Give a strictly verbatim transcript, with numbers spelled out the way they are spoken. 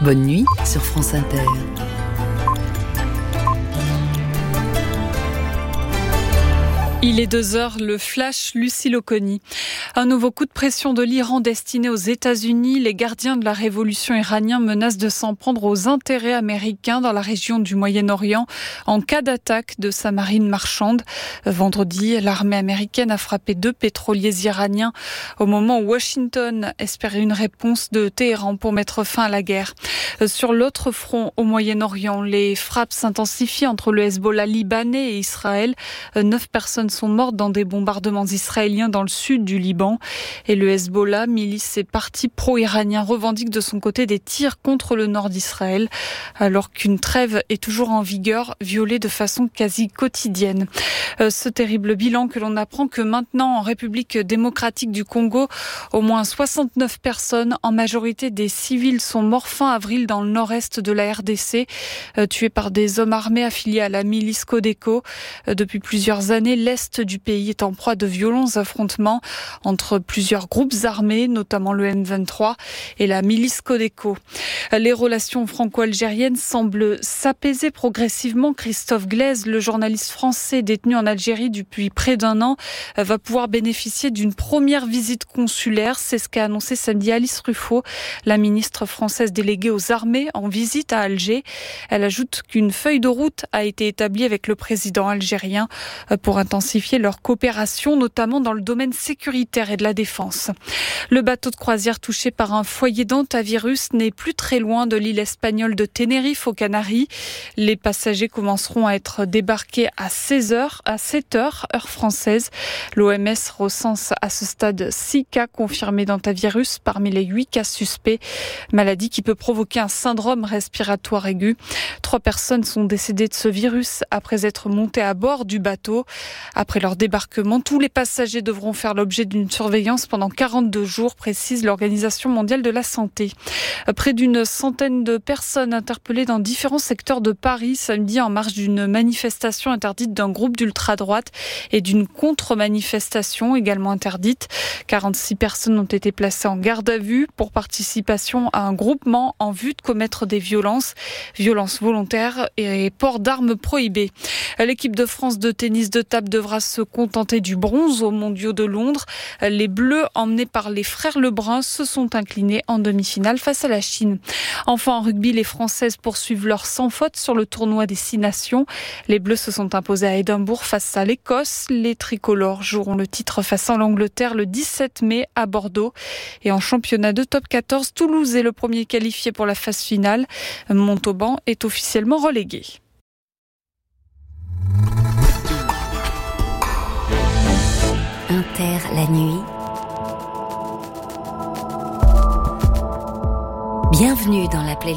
Bonne nuit sur France Inter. Il est deux heures, le flash, Lucie Loconi. Un nouveau coup de pression de l'Iran destiné aux États-Unis. Les gardiens de la révolution iranienne menacent de s'en prendre aux intérêts américains dans la région du Moyen-Orient en cas d'attaque de sa marine marchande. Vendredi, l'armée américaine a frappé deux pétroliers iraniens au moment où Washington espérait une réponse de Téhéran pour mettre fin à la guerre. Sur l'autre front au Moyen-Orient, les frappes s'intensifient entre le Hezbollah libanais et Israël. Neuf personnes sont mortes dans des bombardements israéliens dans le sud du Liban. Et le Hezbollah, milice et parti pro-iranien, revendique de son côté des tirs contre le nord d'Israël, alors qu'une trêve est toujours en vigueur, violée de façon quasi quotidienne. Euh, ce terrible bilan que l'on apprend que maintenant en République démocratique du Congo, au moins soixante-neuf personnes, en majorité des civils, sont morts fin avril dans le nord-est de la R D C, euh, tués par des hommes armés affiliés à la milice Codeco. Euh, depuis plusieurs années, l'est du pays est en proie de violents affrontements entre plusieurs groupes armés, notamment le M vingt-trois et la milice Codeco. Les relations franco-algériennes semblent s'apaiser progressivement. Christophe Glaise, le journaliste français détenu en Algérie depuis près d'un an, va pouvoir bénéficier d'une première visite consulaire. C'est ce qu'a annoncé samedi Alice Ruffo, la ministre française déléguée aux armées, en visite à Alger. Elle ajoute qu'une feuille de route a été établie avec le président algérien pour intensifier leur coopération, notamment dans le domaine sécuritaire et de la défense. Le bateau de croisière touché par un foyer d'hantavirus n'est plus très loin de l'île espagnole de Tenerife aux Canaries. Les passagers commenceront à être débarqués à seize heures, à sept heures, heure française. L'O M S recense à ce stade six cas confirmés d'hantavirus parmi les huit cas suspects, maladie qui peut provoquer un syndrome respiratoire aigu. Trois personnes sont décédées de ce virus après être montées à bord du bateau. Après leur débarquement, tous les passagers devront faire l'objet d'une surveillance pendant quarante-deux jours, précise l'Organisation mondiale de la santé. Près d'une centaine de personnes interpellées dans différents secteurs de Paris samedi en marge d'une manifestation interdite d'un groupe d'ultra-droite et d'une contre-manifestation également interdite. quarante-six personnes ont été placées en garde à vue pour participation à un groupement en vue de commettre des violences, violences volontaires et port d'armes prohibées. L'équipe de France de tennis de table devra se contenter du bronze aux Mondiaux de Londres. Les Bleus, emmenés par les frères Lebrun, se sont inclinés en demi-finale face à la Chine. Enfin, en rugby, les Françaises poursuivent leur sans faute sur le tournoi des Six Nations. Les Bleus se sont imposés à Édimbourg face à l'Écosse. Les tricolores joueront le titre face à l'Angleterre le dix-sept mai à Bordeaux. Et en championnat de top quatorze, Toulouse est le premier qualifié pour la phase finale. Montauban est officiellement relégué. Inter la nuit. Bienvenue dans la playlist.